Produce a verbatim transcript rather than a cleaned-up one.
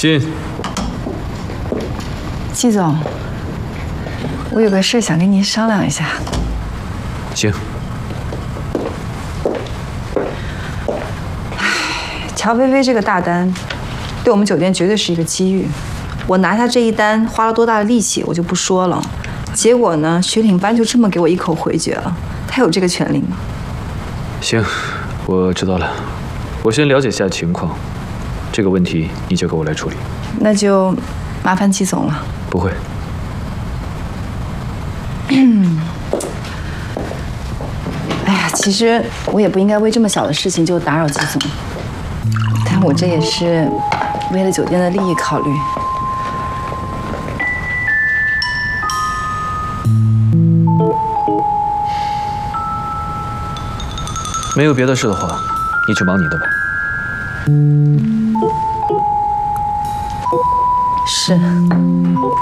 进。 季总，我有个事想跟您商量一下。 行。 唉，乔菲菲这个大单，对我们酒店绝对是一个机遇。我拿下这一单花了多大的力气，我就不说了。结果呢，雪岭班就这么给我一口回绝了。他有这个权利吗？ 行，我知道了。我先了解下情况，这个问题你交给我来处理。 那就麻烦季总了。 不会。 哎呀，其实我也不应该为这么小的事情就打扰季总，但我这也是为了酒店的利益考虑。 没有别的事的话，你去忙你的吧。 是。